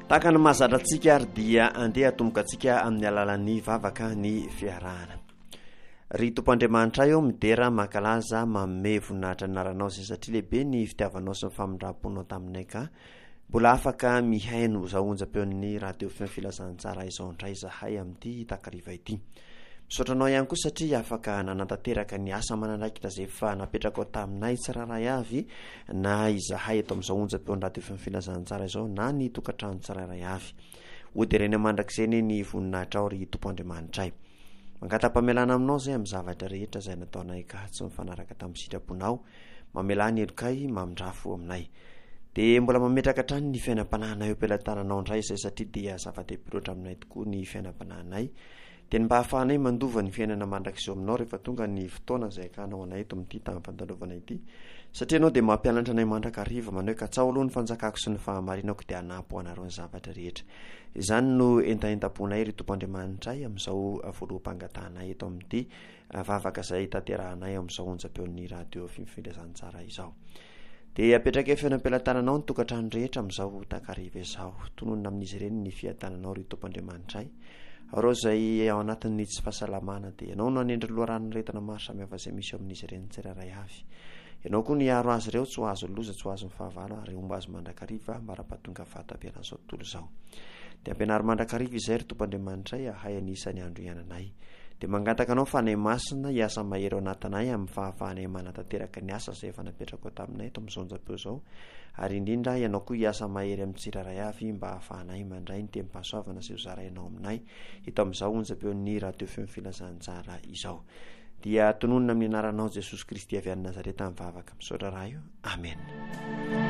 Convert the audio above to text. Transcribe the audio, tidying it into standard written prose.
tahaka ny mahazatra antsika ary dia andeha atomboka antsika amin'ny alalan'ny vavaka ny fiarahana. Ry Tompoandriamanitra eo midera mankalaza manome voninahitra ny anaranao izay satria lehibe ny fitiavanao sy ny famindraponao taminay ka mbola afaka mihaino izao onjam-peon'ny radio feo filazantsara izao indray zahay amin'ity takariva ity. Misaotranao ihany koa satria afaka nanantanteraka ny asa manandraikitra izay efa napetraka ao taminay tsiraray avy na izahay eto amin'izao onjam-peon'ny radio feo filazantsara izao na ny tokantrano tsiraray avy. Odereny mandrakizay ny voninahitra ao ry Tompoandriamanitray. Mangata-pamelana aminao izay amin'ny zavatra rehetra izay nataonay ka tsy mifanaraka tamin'ny sitraponao, mamelany elokay mamindrafo aminay. Dia mbola mametraka hatrany ny fiainam-panahinay eo am-pelantananao indray izay satria dia zava-dehibe loatra aminay tokoa ny fiainam-panahinay. Dia mba hahafahanay mandova ny fiainana mandrakizay aminao rehefa tonga ny fotoana izay akanao anay eto amin'ity tamin'ny fandalovanay ity. Satria anao dia mampianatra anay mandrakariva manao ka tsao aloha ny fanjakako sy ny fahamarinako dia hanapo anareo ny zavatra rehetra. Izany no entaentam-ponay ry Tompoandriamanitray amin'izao voaloham-pangatanay eto amin'ity vavaka izay tanterahanay amin'izao onjam-peon'ny radio filazantsara izao. Dia apetraka fiainam-pelantananao ny tokantrano rehetra amin'izao takariva izao. Tononona amin'izy ireny ny fiatananao ry Tompoandriamanitray. Arao izay ao anatin'ny tsy fahasalamana dia ianao no anendry loharan'nyretana maro samihafa izay misy amin'izy ireny tsiraray avy. Ianao koa ny aro azy ireo tsy ho azo loza tsy ho azo ny fahavalo ary omba azy mandrakariva mba rahampahatonga fahatapianan'izao tontolo izao. Dia ampianary mandrakariva izay ry Tompoandriamanitray ahay anisan'ny andro iananay. Dia mangataka anao fa anay masina hiasa mahery ao anatinay amin'ny fahafahanay manantanteraka ny asa izay efa napetraka ao taminay eto amin'izao onjam-peo izao. Ary indrindra ianao koa hiasa mahery amin'ny tsiraray avy mba hahafahanay mandray ny tem-pahasoavana sy hozarainao aminay eto amin'izao onjam-peon'ny radio feo filazantsara izao. Dia tononona amin'ny anaranao Jesosy Kristy avy any Nazareta mivavaka misaotra raha io. Amen.